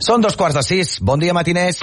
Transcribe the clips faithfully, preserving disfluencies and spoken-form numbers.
Són dos quarts de sis. Bon dia, matiners.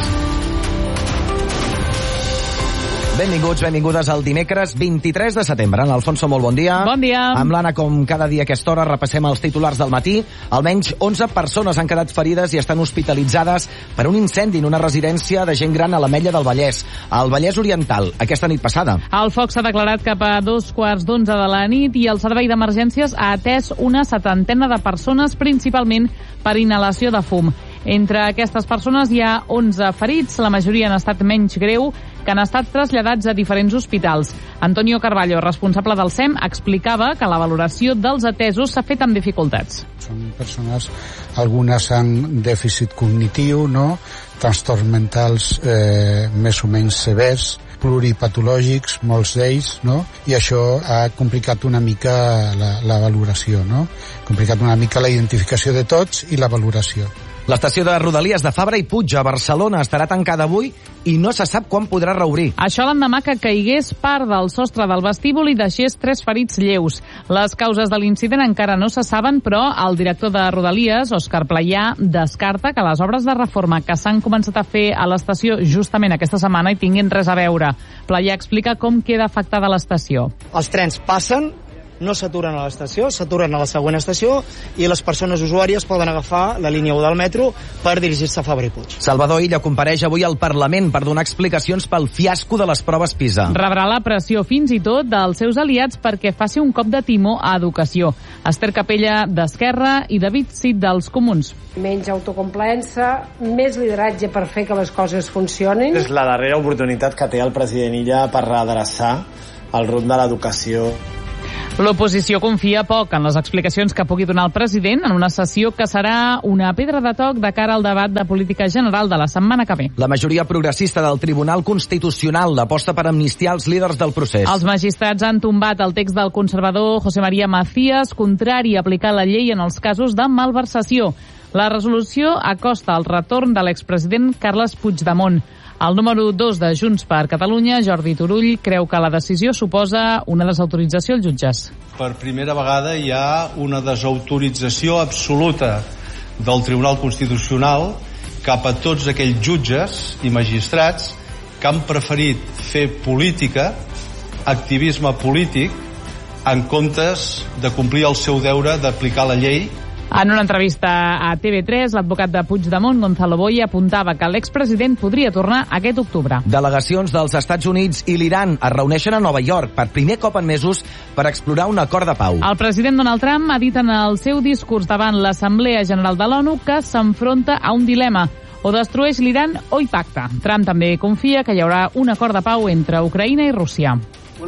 Benvinguts, benvingudes al dimecres vint-i-tres de setembre. En Alfonso, molt bon dia. Bon dia. Amb l'Anna, com cada dia a aquesta hora, repassem els titulars del matí. Almenys onze persones han quedat ferides i estan hospitalitzades per un incendi en una residència de gent gran a l'Ametlla del Vallès, al Vallès Oriental, aquesta nit passada. El foc s'ha declarat cap a dos quarts d'onze de la nit i el servei d'emergències ha atès una setantena de persones, principalment per inhalació de fum. Entre aquestes persones hi ha onze ferits, la majoria han estat menys greu, que han estat traslladats a diferents hospitals. Antonio Carballo, responsable del S E M, explicava que la valoració dels atesos s'ha fet amb dificultats. Són persones, algunes amb dèficit cognitiu, no? Trastorns mentals eh, més o menys severs, pluripatològics, molts d'ells, no? I això ha complicat una mica la, la valoració, no? Complicat una mica la identificació de tots i la valoració. L'estació de Rodalies de Fabra i Puig a Barcelona estarà tancada avui i no se sap quan podrà reobrir. Això l'endemà que caigués part del sostre del vestíbul i deixés tres ferits lleus. Les causes de l'incident encara no se saben, però el director de Rodalies, Òscar Playà, descarta que les obres de reforma que s'han començat a fer a l'estació justament aquesta setmana hi tinguin res a veure. Playà explica com queda afectada l'estació. Els trens passen, no s'aturen a l'estació, s'aturen a la següent estació i les persones usuàries poden agafar la línia u del metro per dirigir-se a Fabra i Puig. Salvador Illa compareix avui al Parlament per donar explicacions pel fiasco de les proves PISA. Rebrà la pressió fins i tot dels seus aliats perquè faci un cop de timó a Educació. Esther Capella d'Esquerra i David Cid dels Comuns. Menys autocomplaença, més lideratge per fer que les coses funcionin. És la darrera oportunitat que té el president Illa per redreçar el rumb de l'educació. L'oposició confia poc en les explicacions que pugui donar el president en una sessió que serà una pedra de toc de cara al debat de política general de la setmana que ve. La majoria progressista del Tribunal Constitucional aposta per amnistiar els líders del procés. Els magistrats han tombat el text del conservador José María Macías, contrari a aplicar la llei en els casos de malversació. La resolució acosta el retorn de l'expresident Carles Puigdemont. El número dos de Junts per Catalunya, Jordi Turull, creu que la decisió suposa una desautorització als jutges. Per primera vegada hi ha una desautorització absoluta del Tribunal Constitucional cap a tots aquells jutges i magistrats que han preferit fer política, activisme polític, en comptes de complir el seu deure d'aplicar la llei. En una entrevista a T V tres, l'advocat de Puigdemont, Gonzalo Boye, apuntava que l'expresident podria tornar aquest octubre. Delegacions dels Estats Units i l'Iran es reuneixen a Nova York per primer cop en mesos per explorar un acord de pau. El president Donald Trump ha dit en el seu discurs davant l'Assemblea General de l'ONU que s'enfronta a un dilema: o destrueix l'Iran o hi pacta. Trump també confia que hi haurà un acord de pau entre Ucraïna i Rússia.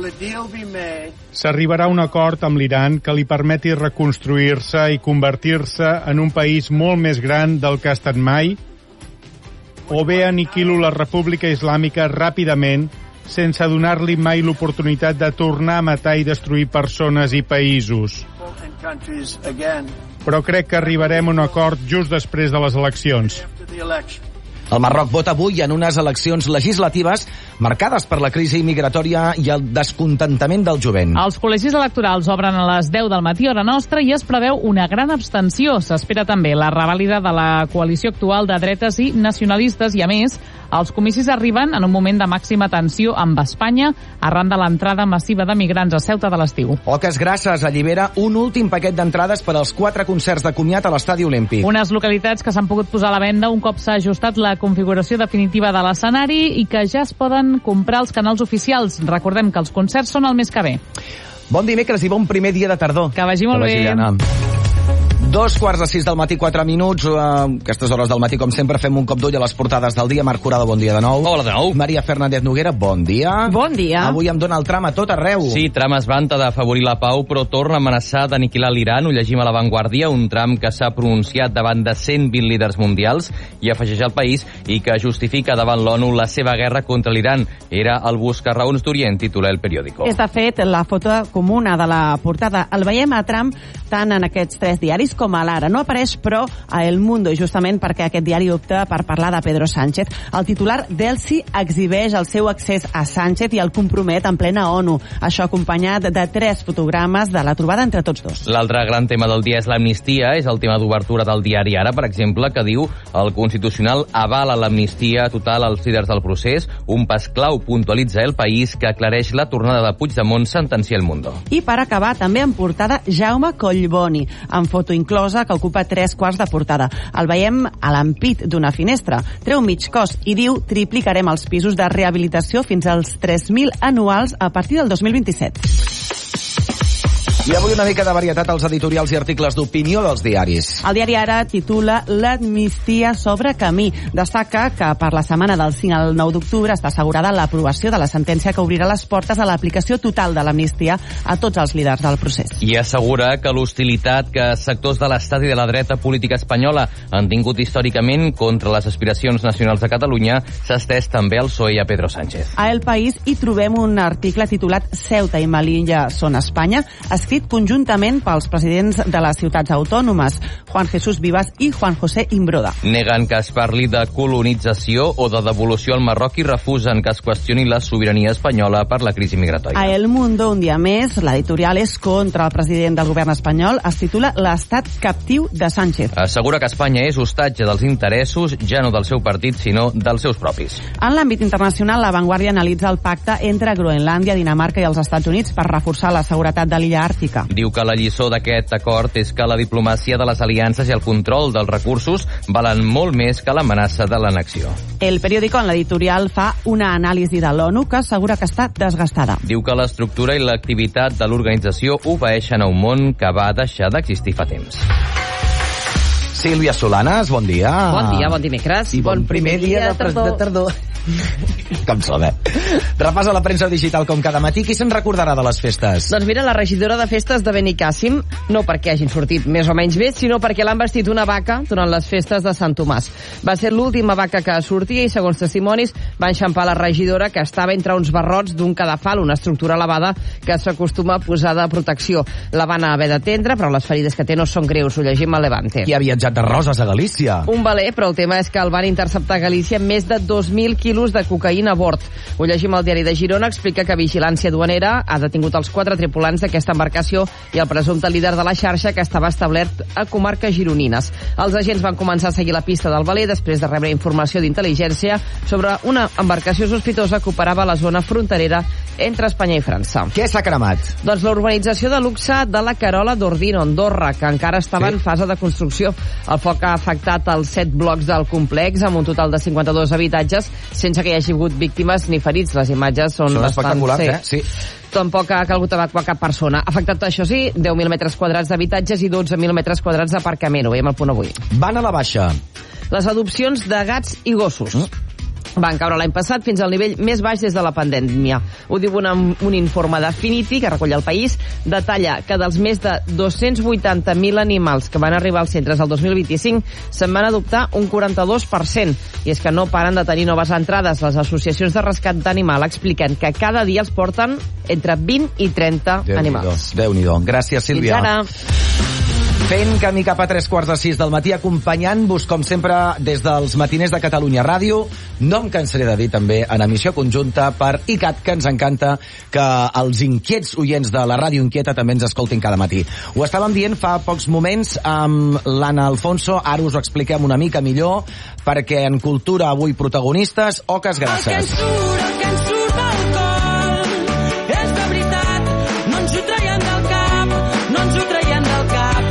S'arribarà a un acord amb l'Iran que li permeti reconstruir-se i convertir-se en un país molt més gran del que ha estat mai, o bé aniquilo la República Islàmica ràpidament sense donar-li mai l'oportunitat de tornar a matar i destruir persones i països. Però crec que arribarem a un acord just després de les eleccions. El Marroc vota avui en unes eleccions legislatives marcades per la crisi migratòria i el descontentament del jovent. Els col·legis electorals obren a les deu del matí hora nostra i es preveu una gran abstenció. S'espera també la revàlida de la coalició actual de dretes i nacionalistes i, a més, els comicis arriben en un moment de màxima tensió amb Espanya arran de l'entrada massiva de migrants a Ceuta de l'estiu. Oques Grasses allibera un últim paquet d'entrades per als quatre concerts de comiat a l'Estadi Olímpic. Unes localitats que s'han pogut posar a la venda un cop s'ha ajustat la configuració definitiva de l'escenari i que ja es poden comprar als canals oficials. Recordem que els concerts són el mes que ve. Bon dimecres i bon primer dia de tardor. Que vagi molt bé. Dos quarts de sis del matí, quatre minuts. Uh, aquestes hores del matí, com sempre, fem un cop d'ull a les portades del dia. Marc Curado, bon dia de nou. Hola de nou. Maria Fernández Noguera, bon dia. Bon dia. Avui em dona el tram a tot arreu. Sí, Trump es vanta d'afavorir la pau, però torna a amenaçar d'aniquilar l'Iran. Ho llegim a La Vanguardia, un Trump que s'ha pronunciat davant de cent vint líders mundials i afegeix al país i que justifica davant l'ONU la seva guerra contra l'Iran. Era el buscarraons d'Orient, titula El Periódico. És, de fet, la foto comuna de la portada. El veiem a Trump tant en aquests tres diaris com a l'Ara. No apareix, però, a El Mundo, justament perquè aquest diari opta per parlar de Pedro Sánchez. El titular Delsi exhibeix el seu accés a Sánchez i el compromet en plena ONU. Això acompanyat de tres fotogrames de la trobada entre tots dos. L'altre gran tema del dia és l'amnistia, és el tema d'obertura del diari Ara, per exemple, que diu el Constitucional avala l'amnistia total als líders del procés, un pas clau, puntualitza El País, que aclareix la tornada de Puigdemont, sentencia El Mundo. I per acabar, també en portada, Jaume Collboni, amb foto inclosa, que ocupa tres quarts de portada. El veiem a l'ampit d'una finestra. Treu mig cos i diu triplicarem els pisos de rehabilitació fins als tres mil anuals a partir del dos mil vint-i-set. I avui una mica de varietat als editorials i articles d'opinió dels diaris. El diari Ara titula L'amnistia sobre camí. Destaca que per la setmana del cinc al nou d'octubre està assegurada l'aprovació de la sentència que obrirà les portes a l'aplicació total de l'amnistia a tots els líders del procés. I assegura que l'hostilitat que sectors de l'Estat i de la dreta política espanyola han tingut històricament contra les aspiracions nacionals de Catalunya s'ha estès també al P S O E i a Pedro Sánchez. A El País hi trobem un article titulat Ceuta i Melilla són Espanya, escrit conjuntament pels presidents de les ciutats autònomes, Juan Jesús Vivas i Juan José Imbroda. Neguen que es parli de colonització o de devolució al Marroc i refusen que es qüestioni la sobirania espanyola per la crisi migratòria. A El Mundo, un dia més, l'editorial és contra el president del govern espanyol, es titula L'estat captiu de Sánchez. Assegura que Espanya és hostatge dels interessos, ja no del seu partit, sinó dels seus propis. En l'àmbit internacional, La Vanguardia analitza el pacte entre Groenlàndia, Dinamarca i els Estats Units per reforçar la seguretat de l'illa àrtica. Diu que la lliçó d'aquest acord és que la diplomàcia de les aliances i el control dels recursos valen molt més que l'amenaça de l'annexió. El periòdico, en l'editorial, fa una anàlisi de l'ONU que assegura que està desgastada. Diu que l'estructura i l'activitat de l'organització obeeixen a un món que va deixar d'existir fa temps. Sílvia Solanes, bon dia. Bon dia, bon dimecres. I bon, bon primer, primer dia, dia de tardor. De tardor. Com som, eh? Repassa la premsa digital com cada matí. Qui se'n recordarà de les festes? Doncs mira, la regidora de festes de Benicàssim, no perquè hagin sortit més o menys bé, sinó perquè l'han vestit una vaca durant les festes de Sant Tomàs. Va ser l'última vaca que sortia i, segons testimonis, va enxampar la regidora, que estava entre uns barrots d'un cadafal, una estructura elevada que s'acostuma a posar de protecció. La van haver d'atendre, però les ferides que té no són greus. Ho llegim al Levante. Qui ha viatjat de Roses a Galícia? Un veler, però el tema és que el van interceptar a Galícia més de dos mil quilos de cocaïna a bord. Ho llegim al diari de Girona, explica que Vigilància Duanera ha detingut els quatre tripulants d'aquesta embarcació i el presumpte líder de la xarxa, que estava establert a comarques gironines. Els agents van començar a seguir la pista del veler després de rebre informació d'intel·ligència sobre una embarcació sospitosa que operava a la zona fronterera entre Espanya i França. Què s'ha cremat? Doncs la urbanització de luxe de la Carola d'Ordino, Andorra, que encara estava sí. en fase de construcció. El foc ha afectat els set blocs del complex, amb un total de cinquanta-dos habitatges, sense que hi hagi hagut víctimes ni ferits. Les imatges són, són bastant... espectaculars, eh? Sí. Tampoc ha calgut evacuar cap persona. Ha afectat, això sí, deu mil metres quadrats d'habitatges i dotze mil metres quadrats d'aparcament. Ho veiem al punt avui. Van a la baixa. Les adopcions de gats i gossos. Mm. Van caure l'any passat fins al nivell més baix des de la pandèmia. Ho diu una, un informe d'Affinity que recull El País. Detalla que dels més de dos-cents vuitanta mil animals que van arribar als centres el dos mil vint-i-cinc se'n van adoptar un quaranta-dos per cent. I és que no paren de tenir noves entrades. Les associacions de rescat d'animal expliquen que cada dia els porten entre vint i trenta Déu animals. Déu-n'hi-do. Gràcies, Sílvia. Fins ara. Fent camí cap a tres quarts de sis del matí, acompanyant-vos, com sempre, des dels matiners de Catalunya Ràdio. No em cansaré de dir també en emissió conjunta per I C A T, que ens encanta que els inquiets oients de la Ràdio Inquieta també ens escoltin cada matí. Ho estàvem dient fa pocs moments amb l'Anna Alfonso, ara us ho expliquem una mica millor, perquè en cultura avui protagonistes, oques grasses. El que ens surt, el que ens surt del cor, és de veritat, no ens ho traiem del cap, no ens ho traiem del cap.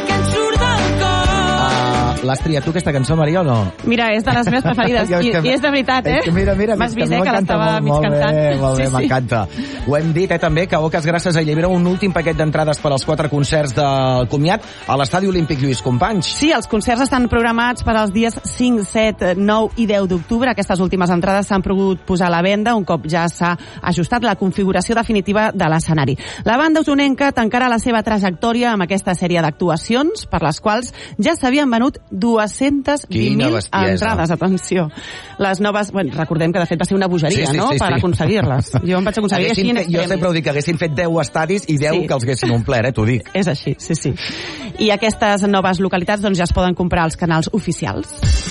L'has triat tu, aquesta cançó, Maria, o no? Mira, és de les meves preferides. I, I és de veritat, eh? És que mira, mira, m'has vist, eh, que l'estava mig molt cantant. Bé, molt bé, sí, m'encanta. Sí. Ho hem dit, eh, també, que Oques Grasses allibera un últim paquet d'entrades per als quatre concerts del comiat a l'Estadi Olímpic Lluís Companys. Sí, els concerts estan programats per als dies cinc, set, nou i deu d'octubre. Aquestes últimes entrades s'han pogut posar a la venda un cop ja s'ha ajustat la configuració definitiva de l'escenari. La banda usonenca tancarà la seva trajectòria amb aquesta sèrie d'actuacions, per les quals ja s'havien venut dues-centes vint mil entrades, atenció. Les noves, bueno, recordem que de fet va ser una bogeria, sí, sí, no?, sí, per sí. aconseguir-les. Jo em vaig aconseguir així en extrem. Jo sempre ho dic, que haguessin fet deu estadis i deu Sí. que els haguessin omplert, eh, t'ho dic. És així, sí, sí. I aquestes noves localitats doncs, ja es poden comprar als canals oficials.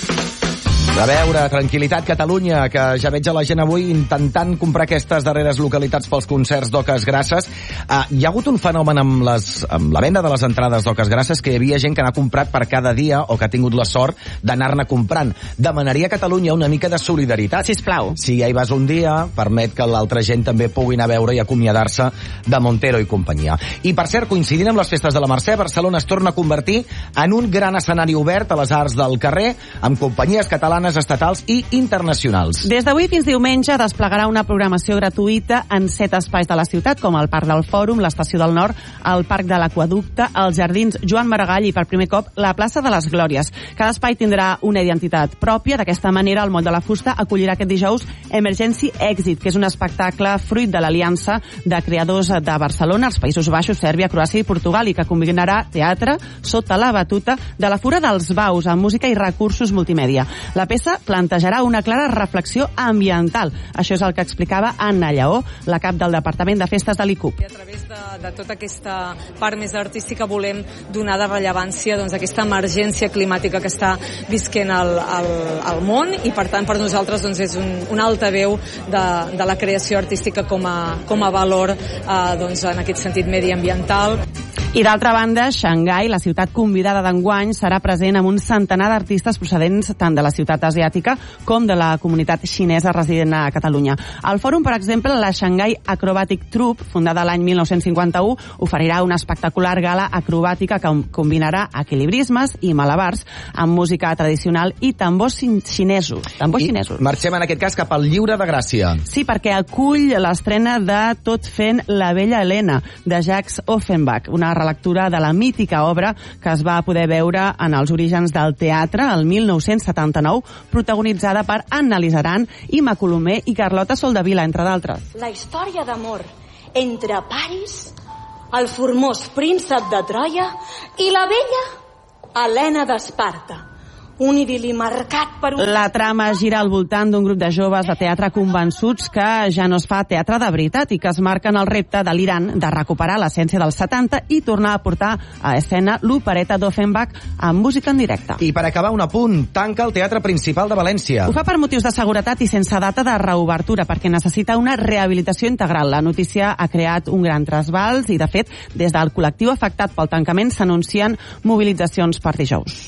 A veure, tranquil·litat Catalunya, que ja veig a la gent avui intentant comprar aquestes darreres localitats pels concerts d'Oques Grasses. Uh, hi ha hagut un fenomen amb, les, amb la venda de les entrades d'Oques Grasses, que hi havia gent que n'ha comprat per cada dia o que ha tingut la sort d'anar-ne comprant. Demanaria a Catalunya una mica de solidaritat. Sisplau. Si ja hi vas un dia, permet que l'altra gent també pugui anar a veure i acomiadar-se de Montero i companyia. I per cert, coincidint amb les festes de la Mercè, Barcelona es torna a convertir en un gran escenari obert a les arts del carrer, amb companyies catalanes, estatals i internacionals. Des d'avui fins diumenge desplegarà una programació gratuïta en set espais de la ciutat, com el Parc del Fòrum, l'Estació del Nord, el Parc de l'Aqüeducte, els Jardins Joan Maragall i, per primer cop, la plaça de les Glòries. Cada espai tindrà una identitat pròpia. D'aquesta manera, el Moll de la Fusta acollirà aquest dijous Emergency Exit, que és un espectacle fruit de l'aliança de creadors de Barcelona, els Països Baixos, Sèrbia, Croàcia i Portugal, i que combinarà teatre sota la batuta de la Fura dels Baus, amb música i recursos multimèdia. La peça plantejarà una clara reflexió ambiental. Això és el que explicava Anna Lleó, la cap del Departament de Festes de l'I C U P. A través de, de tota aquesta part més artística volem donar de rellevància doncs, a aquesta emergència climàtica que està visquent el, el, el món, i per tant per nosaltres doncs, és un, un altaveu de, de la creació artística com a, com a valor eh, doncs, en aquest sentit mediambiental. I d'altra banda, Xangai, la ciutat convidada d'enguany, serà present amb un centenar d'artistes procedents tant de la ciutat asiàtica com de la comunitat xinesa resident a Catalunya. Al fòrum, per exemple, la Shanghai Acrobatic Troupe, fundada l'any mil nou-cents cinquanta-u, oferirà una espectacular gala acrobàtica que combinarà equilibrismes i malabars amb música tradicional i tambors xinesos. Tambors I xinesos. marxem en aquest cas cap al Lliure de Gràcia. Sí, perquè acull l'estrena de Tot fent la bella Helena, de Jacques Offenbach, una relectura de la mítica obra que es va poder veure en els orígens del teatre el mil nou-cents setanta-nou, protagonitzada per Anna Lizaran, Imma Colomer i Carlota Soldevila, entre d'altres. La història d'amor entre Paris, el formós príncep de Troia i la bella Helena d'Esparta. Un idili marcat per un... La trama gira al voltant d'un grup de joves de teatre convençuts que ja no es fa teatre de veritat i que es marquen el repte de l'Iran de recuperar l'essència dels setanta i tornar a portar a escena l'opereta d'Offenbach amb música en directe. I per acabar, un apunt. Tanca el Teatre Principal de València. Ho fa per motius de seguretat i sense data de reobertura, perquè necessita una rehabilitació integral. La notícia ha creat un gran trasbals i, de fet, des del col·lectiu afectat pel tancament s'anuncien mobilitzacions per dijous.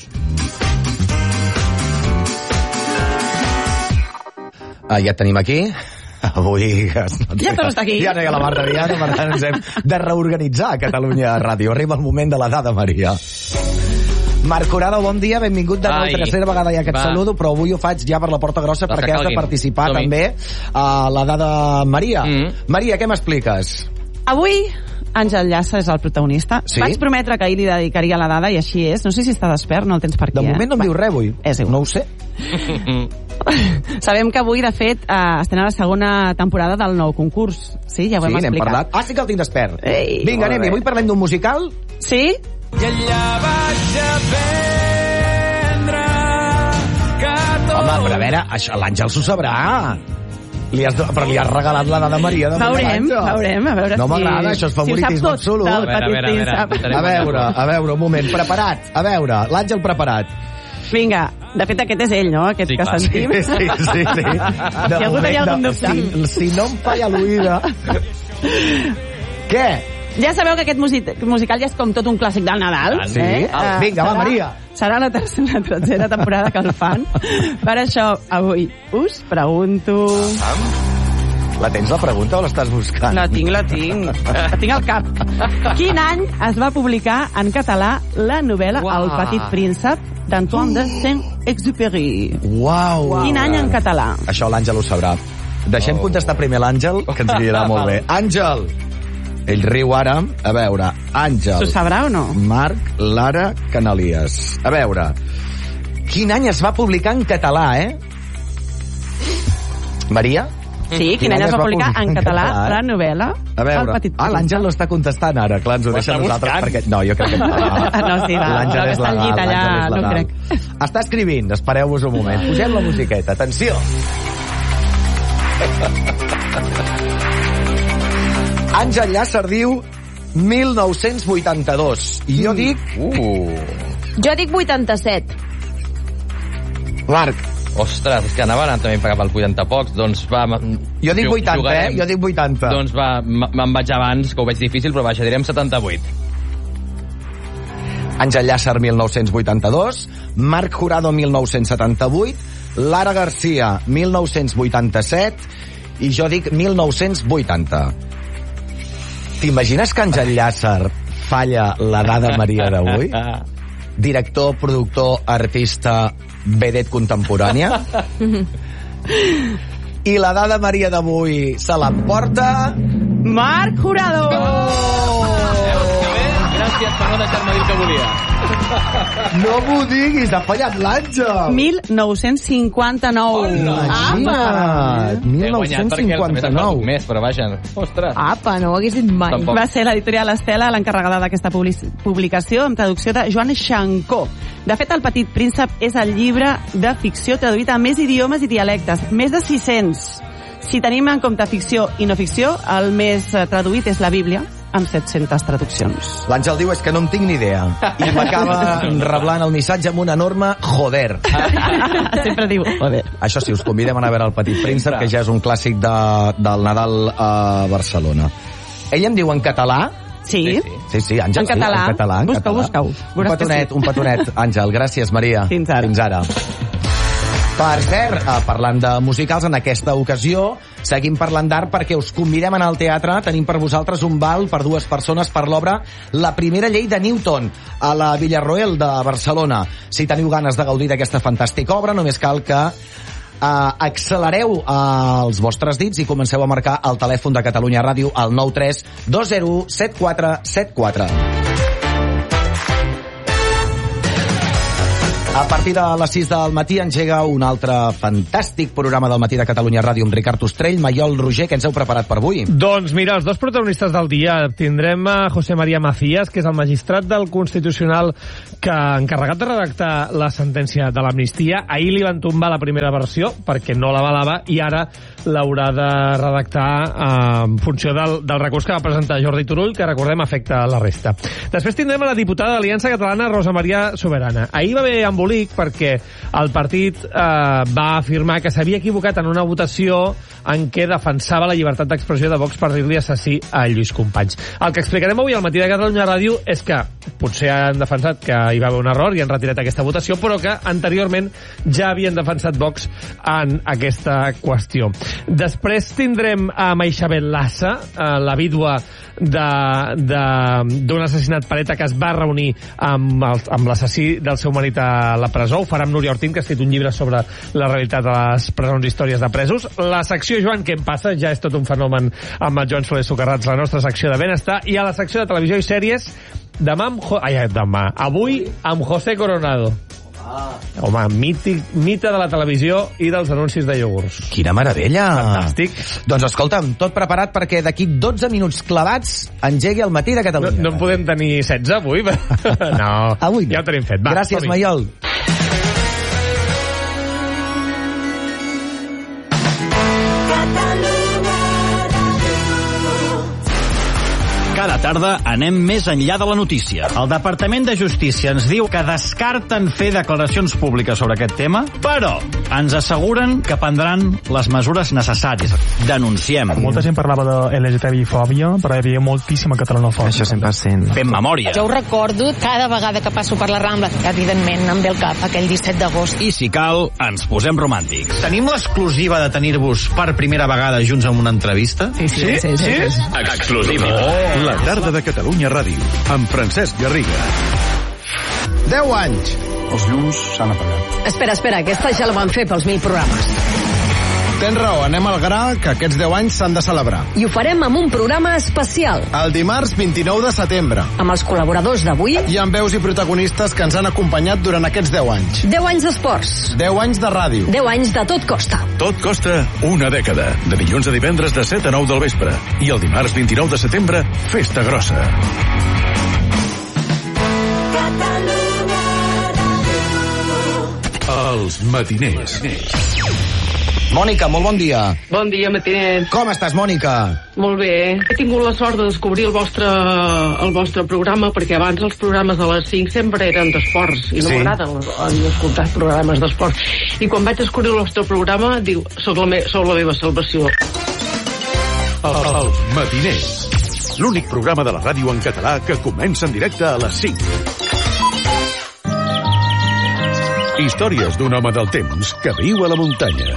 Ah, ja et tenim aquí. Avui... Ja tornes aquí. Ja no hi ha la Marta Diana, per tant ens hem de reorganitzar a Catalunya Ràdio. Arriba el moment de la dada, Maria. Marc Corado, bon dia, benvingut de nou. Tercera vegada ja que et Va. saludo, però avui ho faig ja per la porta grossa Les perquè has de calguin. participar Som-hi. també a la dada Maria. Mm. Maria, què m'expliques? Avui Àngel Llassa és el protagonista. Sí? Vaig prometre que ahir li dedicaria la dada i així és. No sé si està despert, no el tens per aquí. De moment no em eh? diu res avui. És igual. No ho sé. Sabem que avui, de fet, eh, estem a la segona temporada del nou concurs. Sí, ja ho Sí, hem n'hem explicat. parlat. Ah, sí que el tinc despert. Ei, Vinga, molt anem-hi. bé. Avui parlem d'un musical? Sí? I allà vaig aprendre que tot... Home, però a veure, això l'Àngel s'ho sabrà. Li has, però li has regalat la dada Maria de Veurem, l'Àngel. veurem, a veure no si... m'agrada, això és favoritisme si ho sap tot, absolut. del A veure, a petit veure, a veure. príncep. A veure, a veure, un moment, preparat. A veure, l'Àngel preparat. Vinga, de fet aquest és ell, no? Aquest Sí, que clar. sentim. Sí, sí, sí. sí. Si algú tenia algun dubte. Si, si no em falla l'oïda... Què? Ja sabeu que aquest music musical ja és com tot un clàssic del Nadal. Ah, sí? Eh? Ah, vinga, va, serà- Maria. Serà la tercera, la tercera temporada que el fan. Per això, avui us pregunto... La tens la pregunta o l'estàs buscant? La tinc, la tinc. La tinc al cap. Quin any es va publicar en català la novel·la Uau. El petit príncep d'Antoine de Saint-Exupéry? Uau. Quin any en català? Això l'Àngel ho sabrà. Deixem Oh. contestar primer l'Àngel, que ens guiarà molt bé. Àngel! Ell riu ara. A veure, Àngel. S'ho sabrà o no? Marc, Lara, Canalies. A veure, quin any es va publicar en català, eh? Maria? Sí, quin any es va publicar en català la novel·la A veure, ah, l'Àngel no està contestant ara, clar, ens ho deixa a nosaltres, perquè... No, jo crec que... No, sí, va, l'Àngel és està al llit legal, allà, l'Àngel és no legal. crec. Està escrivint, espereu-vos un moment. Posem la musiqueta, atenció. Àngel Llàcer diu mil nou-cents vuitanta-dos. I jo dic... Uh. Jo dic vuitanta-set. Marc. Ostres, és que anava anant també cap al vuitanta pocs, doncs va... Jo dic vuitanta, eh? Jo dic vuitanta. Doncs va, me'n vaig abans, que ho veig difícil, però vaja, direm setanta-vuit. Àngel Llàcer, mil nou-cents vuitanta-dos, Marc Jurado, mil nou-cents setanta-vuit, Lara Garcia, mil nou-cents vuitanta-set, i jo dic mil nou-cents vuitanta. T'imagines que Àngel Llàcer falla la dada Maria d'avui? Director, productor, artista, vedet contemporània. I la dada Maria d'avui se l'emporta... Marc Jurado! Gràcies per no deixar-me dir el que volia. No m'ho diguis, ha fallat l'Àngel. mil nou-cents cinquanta-nou. Imagina't, mil nou-cents cinquanta-nou. Més, però vaja, ostres. Apa, no ho hagués dit mai. Tampoc. Va ser l'editorial Estela l'encarregada d'aquesta publicació amb traducció de Joan Xancó. De fet, El Petit Príncep és el llibre de ficció traduït a més idiomes i dialectes, més de sis-cents. Si tenim en compte ficció i no ficció, el més traduït és la Bíblia, amb set-centes traduccions. L'Àngel diu és que no en tinc ni idea. I m'acaba reblant el missatge amb un enorme joder. Sempre diu joder. Això sí, us convidem a anar a veure El Petit Príncep, que ja és un clàssic de, del Nadal a Barcelona. Ell em diu en català. Sí? Sí, sí, Àngel. En català. Sí, en català, en busca, català. busca-ho. Un petonet, sí. un petonet. Àngel, gràcies, Maria. Fins ara. Fins ara. Per cert, parlant de musicals, en aquesta ocasió seguim parlant d'art perquè us convidem a anar al teatre. Tenim per vosaltres un val per dues persones per l'obra La primera llei de Newton a la Villarroel de Barcelona. Si teniu ganes de gaudir d'aquesta fantàstica obra, només cal que Uh, accelereu uh, els vostres dits i comenceu a marcar el telèfon de Catalunya Ràdio al nou tres dos zero set quatre set quatre. A partir de les sis del matí engega un altre fantàstic programa del matí de Catalunya Ràdio amb Ricard Ostrell. Maiol, Roger, què ens heu preparat per avui? Doncs mira, els dos protagonistes del dia. Tindrem a José María Macías, que és el magistrat del Constitucional que encarregat de redactar la sentència de l'amnistia. Ahir li van tombar la primera versió perquè no l'avalava i ara l'haurà de redactar eh, en funció del, del recurs que va presentar Jordi Turull, que recordem afecta la resta. Després tindrem a la diputada d'Aliança Catalana, Rosa Maria Soberana. Ahir va haver embolic perquè el partit eh, va afirmar que s'havia equivocat en una votació en què defensava la llibertat d'expressió de Vox per dir-li assassí a Lluís Companys. El que explicarem avui al matí de Catalunya Ràdio és que potser han defensat que hi va haver un error i han retirat aquesta votació, però que anteriorment ja havien defensat Vox en aquesta qüestió. Després tindrem a Maixabel Lassa, la vídua d'un assassinat per ETA que es va reunir amb, el, amb l'assassí del seu marit a la presó. Ho farà amb Núria Ortín, que ha escrit un llibre sobre la realitat de les presons i històries de presos. La secció Joan, què em passa? Ja és tot un fenomen amb el Joan Soler Socarrats, la nostra secció de benestar. I a la secció de televisió i sèries, demà amb... Jo... Ai, demà. Avui amb José Coronado. Ah. Home, mític, mite de la televisió i dels anuncis de iogurts. Quina meravella! Fantàstic. Doncs escolta'm, tot preparat perquè d'aquí dotze minuts clavats engegui el matí de Catalunya. No, no en podem tenir setze avui? No, avui no. Ja ho tenim fet. Va, gràcies, Maiol. Cada tarda anem més enllà de la notícia. El Departament de Justícia ens diu que descarten fer declaracions públiques sobre aquest tema, però ens asseguren que prendran les mesures necessàries. Denunciem. Molta gent parlava de L G T B I-fòbia, però hi havia moltíssima catalanofòbia. Això cent per cent. Fem memòria. Jo ho recordo cada vegada que passo per la Rambla. Evidentment, em ve al cap aquell disset d'agost. I si cal, ens posem romàntics. Tenim l'exclusiva de tenir-vos per primera vegada junts en una entrevista? Sí, sí, sí. sí, sí, sí. Exclusiva. Oh. La tarda de Catalunya Ràdio, amb Francesc Garriga. deu anys. Els llums s'han apagat. Espera, espera, aquesta ja la van fer pels mil programes. Tens raó, anem al gra, que aquests deu anys s'han de celebrar. I ho farem amb un programa especial. El dimarts vint-i-nou de setembre. Amb els col·laboradors d'avui. I amb veus i protagonistes que ens han acompanyat durant aquests deu anys. deu anys d'esports. deu anys de ràdio. deu anys de Tot Costa. Tot costa una dècada. De dilluns a divendres de set a nou del vespre. I el dimarts vint-i-nou de setembre, festa grossa. Els matiners. Mònica, molt bon dia. Bon dia, matiners. Com estàs, Mònica? Molt bé. He tingut la sort de descobrir el vostre, el vostre programa, perquè abans els programes de les cinc sempre eren d'esports, i no Sí. m'agraden escoltar programes d'esports. I quan vaig descobrir el vostre programa, diu, sou la, me sou la meva salvació. Els matiners. L'únic programa de la ràdio en català que comença en directe a les cinc. Històries d'un home del temps que viu a la muntanya.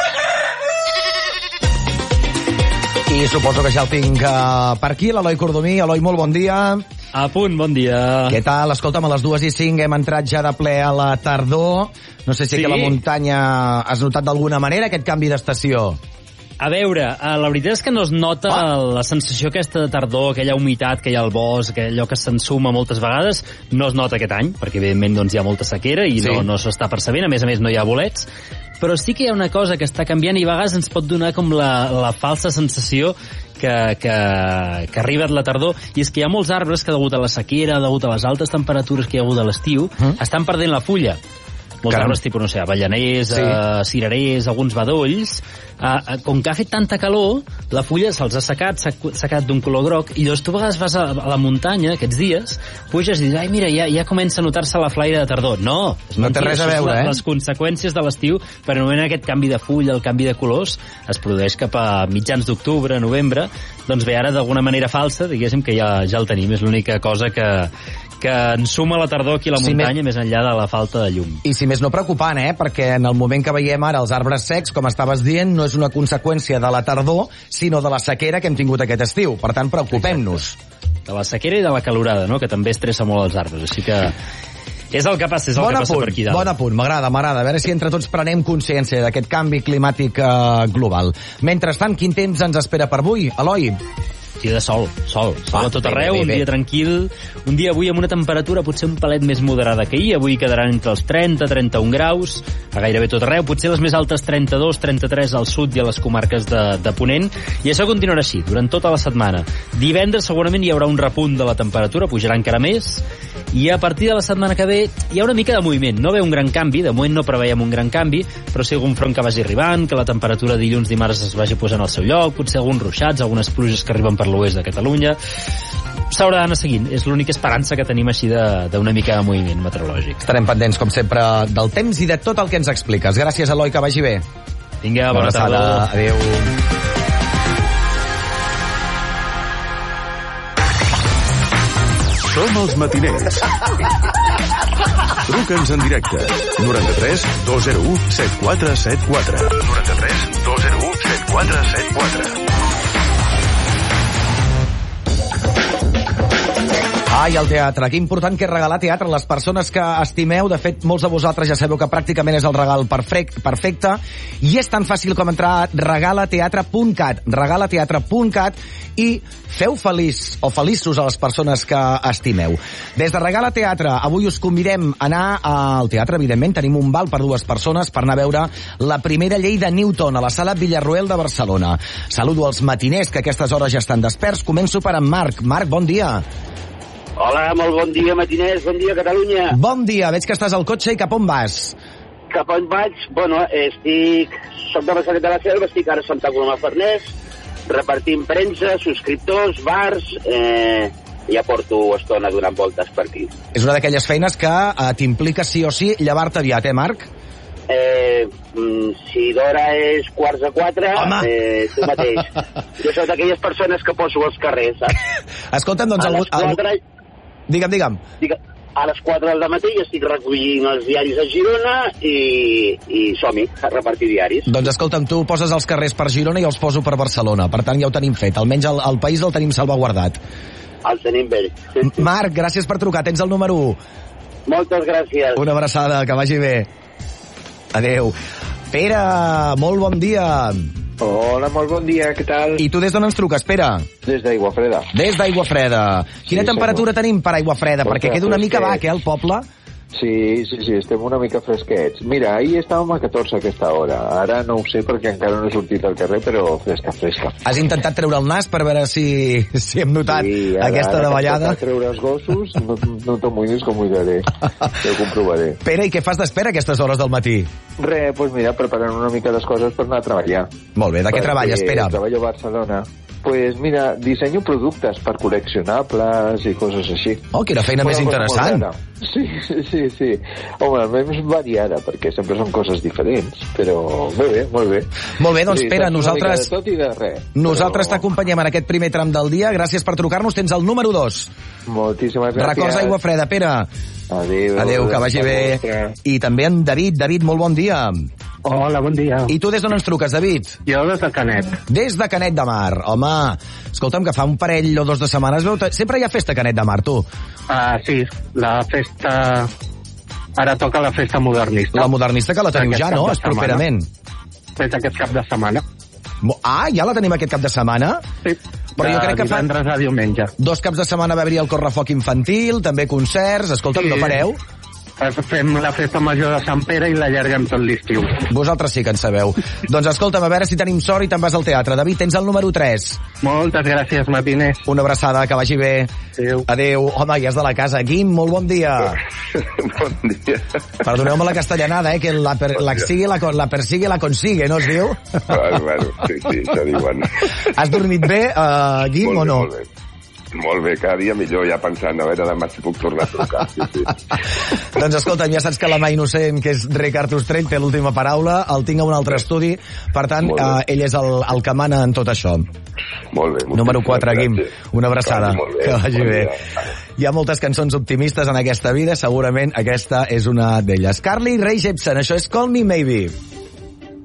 I suposo que ja el tinc uh, per aquí, l'Eloi Cordomí. Eloi, molt bon dia. A punt, bon dia. Què tal? Escolta'm, a les dues i cinc hem entrat ja de ple a la tardor. No sé si Sí. aquí a la muntanya has notat d'alguna manera aquest canvi d'estació. A veure, eh, la veritat és que no es nota ah. la sensació aquesta de tardor, aquella humitat que hi ha al bosc, allò que s'ensuma moltes vegades, no es nota aquest any, perquè evidentment doncs, hi ha molta sequera i sí. no, no s'està percebent, a més a més no hi ha bolets, però sí que hi ha una cosa que està canviant i a vegades ens pot donar com la, la falsa sensació que, que, que arriba la tardor, i és que hi ha molts arbres que degut a la sequera, degut a les altes temperatures que hi ha hagut a l'estiu, mm. estan perdent la fulla. Molts Caram. arbres tipus, no sé, avellaners, sí. eh, cirerers, alguns badolls, eh, com que ha fet tanta calor, la fulla se'ls ha secat, s'ha secat d'un color groc, i llavors tu a vegades vas a, a la muntanya aquests dies, puges i dius, ai, mira, ja, ja comença a notar-se la flaire de tardor. No, és no té res a veure, les, eh? Les conseqüències de l'estiu, per anomenar aquest canvi de fulla, el canvi de colors, es produeix cap a mitjans d'octubre, novembre, doncs bé, ara d'alguna manera falsa, diguéssim que ja, ja el tenim, és l'única cosa que, que ensuma la tardor aquí a la Sí, muntanya, més... més enllà de la falta de llum. I si més no preocupant, eh? Perquè en el moment que veiem ara els arbres secs, com estaves dient, no és una conseqüència de la tardor, sinó de la sequera que hem tingut aquest estiu. Per tant, preocupem-nos. De la sequera i de la calorada, no?, que també estressa molt els arbres, així que és el que passa, és el bon que passa apunt, per aquí dalt. Bon apunt, m'agrada, m'agrada. A veure si entre tots prenem consciència d'aquest canvi climàtic eh, global. Mentrestant, quin temps ens espera per avui, Eloi? Dia de sol, sol, sol ah, a tot bé, arreu, bé, bé, un bé. dia tranquil, un dia avui amb una temperatura potser un palet més moderada que ahir, avui quedaran entre els trenta a trenta-un graus, a gairebé tot arreu, potser les més altes trenta-dos, trenta-tres al sud i a les comarques de, de Ponent, i això continuarà així durant tota la setmana. Divendres segurament hi haurà un repunt de la temperatura, pujarà encara més, i a partir de la setmana que ve hi ha una mica de moviment, no ve un gran canvi, de moment no preveiem un gran canvi, però sí algun front que vagi arribant, que la temperatura dilluns, dimarts es vagi posant al seu lloc, potser alguns ruixats, algunes pluges que arriben per l'oest de Catalunya, s'haurà d'anar seguint. És l'única esperança que tenim així d'una mica de moviment meteorològic. Estarem pendents, com sempre, del temps i de tot el que ens expliques. Gràcies, Eloi, que vagi bé. Vinga, bona, bona tarda. Adéu. Som els matiners. Truca'ns en directe. noranta-tres dos zero u set quatre set quatre. noranta-tres dos zero u set quatre set quatre. Ai, el teatre. Que important que és regalar teatre a les persones que estimeu. De fet, molts de vosaltres ja sabeu que pràcticament és el regal perfecte. I és tan fàcil com entrar a regalateatre punt cat. regalateatre punt cat i feu feliç o feliços a les persones que estimeu. Des de Regala Teatre, avui us convidem a anar al teatre, evidentment. Tenim un val per dues persones per anar a veure la primera llei de Newton a la sala Villarroel de Barcelona. Saludo als matiners que a aquestes hores ja estan desperts. Començo per en Marc. Marc, bon dia. Hola, molt bon dia, matiners, bon dia, Catalunya. Bon dia, veig que estàs al cotxe i cap on vas? Cap on vaig? Bueno, estic... Soc de Maçanet de la Selva, estic ara a Santa Coloma Farners, repartint premsa, subscriptors, bars... Eh, ja porto estona donant voltes per aquí. És una d'aquelles feines que eh, t'implica sí o sí llevar-te aviat, eh, Marc? Eh, si d'hora és quarts de quatre, eh, tu mateix. Jo soc d'aquelles persones que poso als carrers, saps? Escolta'm, doncs... A algú, les quatre... algú... Digue'm, digue'm. Digue, a les quatre del matí estic recollint els diaris a Girona i, i som-hi, a repartir diaris. Doncs escolta'm, tu poses els carrers per Girona i els poso per Barcelona. Per tant, ja ho tenim fet. Almenys el, el país el tenim salvaguardat. El tenim vell. Marc, gràcies per trucar. Tens el número u. Moltes gràcies. Una abraçada, que vagi bé. Adéu. Pere, molt bon dia. Hola, molt bon dia, què tal? I tu des d'on ens truques, Pere? Des d'Aiguafreda. Des d'Aiguafreda. Quina Sí, temperatura senyor. tenim per Aiguafreda? Doncs Perquè ja, queda una mica fresquet. bac, eh, al poble. Sí, sí, sí, estem una mica fresquets. Mira, ahir estàvem a catorze a aquesta hora. Ara no ho sé perquè encara no he sortit al carrer, però fresca, fresca. Has intentat treure el nas per veure si, si hem notat Sí, ara, aquesta ara davallada? que treure els gossos, no, no t'amoïnis que m'ho diré. Ho comprovaré. Pere, i què fas d'espera a aquestes hores del matí? Res, doncs mira, preparant una mica les coses per anar a treballar. Molt bé, de què Perquè treballes, Pere? Treballo a Barcelona. Pues mira, dissenyo productes per col·leccionables i coses així. Oh, quina feina Una més cosa interessant. molt rara. Sí, sí, sí, sí. Home, almenys variada, perquè sempre són coses diferents, però molt bé, molt bé. Molt bé, doncs, Sí, Pere, saps una nosaltres... mica de tot i de res. Nosaltres t'acompanyem en aquest primer tram del dia. Gràcies per trucar-nos. Tens el número dos. Moltíssimes gràcies. Records Aigua Freda, Pere. Adéu. Adéu, que vagi bé. I també en David. David, molt bon dia. Hola, bon dia. I tu des d'on ens truques, David? Jo des de Canet. Des de Canet de Mar. Home, escolta'm, que fa un parell o dos de setmanes veu... Sempre hi ha festa a Canet de Mar, tu. Ah, sí, la festa... Ara toca la festa modernista. La modernista que la teniu ja, no? És properament. És aquest cap de setmana. Ah, ja la tenim aquest cap de setmana? Sí. Però jo crec que fa... divendres a diumenge. Dos caps de setmana va haver-hi el correfoc infantil, també concerts. Escolta'm, Sí. no pareu? Fem la festa major de Sant Pere i l'allarguem tot l'estiu. Vosaltres sí que en sabeu. Doncs escolta'm, a veure si tenim sort i te'n vas al teatre. David, tens el número tres. Moltes gràcies, Martínez. Una abraçada, que vagi bé. Adéu. Adéu. Home, ja és de la casa. Guim, molt bon dia. Bon dia. Perdoneu-me la castellanada, eh, que la, per, la, sigue, la, la persigue, la consigue, no es diu? Bueno, bueno, sí, sí, això diuen. Has dormit bé, uh, Guim, Molt o bé, no? molt bé. Molt bé, cada dia millor, ja pensant, a veure demà si puc tornar a trucar. Sí, sí. Doncs escolta'm, ja saps que la mà innocent, que és Ricard Ostrell, té l'última paraula, el tinc a un altre estudi, per tant, eh, ell és el, el que mana en tot això. Molt bé. Número quatre, Guim, una abraçada. Que vagi molt bé, Que vagi bon bé. dia. Hi ha moltes cançons optimistes en aquesta vida, segurament aquesta és una d'elles. Carly Rae Jepsen, això és Call Me Maybe.